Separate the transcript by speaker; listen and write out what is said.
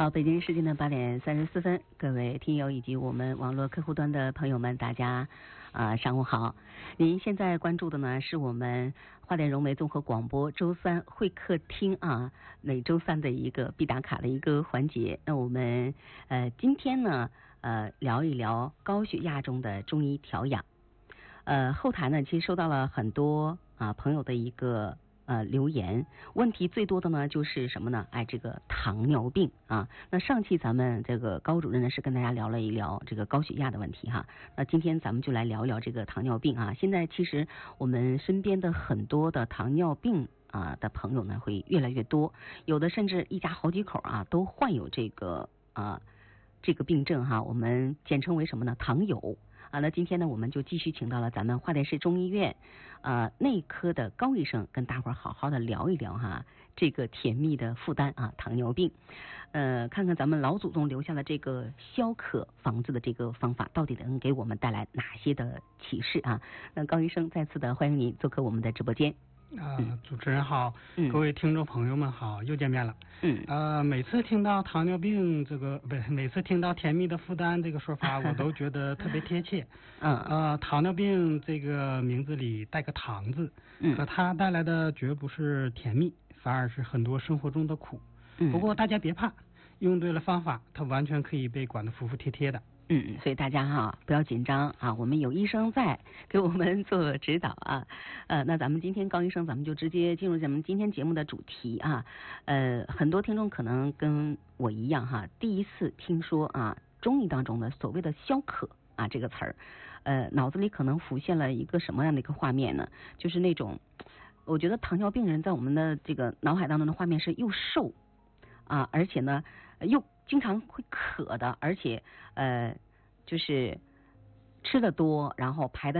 Speaker 1: 好，北京时间的8:34，各位听友以及我们网络客户端的朋友们，大家上午好。您现在关注的呢是我们花莲融媒综合广播周三会客厅啊，每周三的一个必打卡的一个环节。那我们今天呢聊一聊高血压中的中医调养。后台呢其实收到了很多朋友的一个留言，问题最多的呢就是什么呢？这个糖尿病啊。那上期咱们这个高主任呢是跟大家聊了一聊这个高血压的问题哈。那今天咱们就来聊一聊这个糖尿病啊。现在其实我们身边的很多的糖尿病的朋友呢会越来越多，有的甚至一家好几口都患有这个病症哈，我们简称为什么呢？糖友。那今天呢，我们就继续请到了咱们花莲市中医院内科的高医生，跟大伙儿好好的聊一聊哈，这个甜蜜的负担糖尿病。看看咱们老祖宗留下的这个消渴防治的这个方法，到底能给我们带来哪些的启示啊？那高医生再次的欢迎你做客我们的直播间。
Speaker 2: 主持人好，各位听众朋友们好，又见面了。每次听到糖尿病每次听到甜蜜的负担这个说法，我都觉得特别贴切。糖尿病这个名字里带个糖字，可它带来的绝不是甜蜜，反而是很多生活中的苦。不过大家别怕，用对了方法，它完全可以被管得服服帖帖的。
Speaker 1: 所以大家不要紧张我们有医生在给我们做指导那咱们今天高医生，咱们就直接进入咱们今天节目的主题很多听众可能跟我一样第一次听说中医当中的所谓的消渴这个词儿，脑子里可能浮现了一个什么样的一个画面呢？就是那种我觉得糖尿病人在我们的这个脑海当中的画面是又瘦而且呢又经常会渴的，而且就是吃的多，然后排的